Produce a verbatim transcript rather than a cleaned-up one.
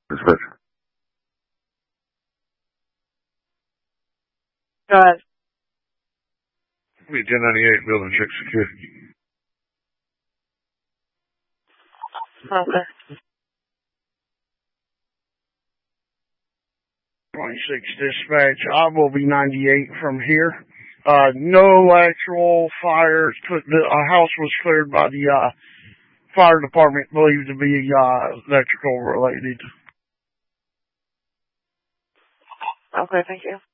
Dispatch. Go ahead. Be ten ninety-eight, building check security. Okay. twenty-six dispatch, I will be ninety-eight from here. Uh, no actual fires. The uh, house was cleared by the uh, fire department, believed to be uh, electrical related. Okay, thank you.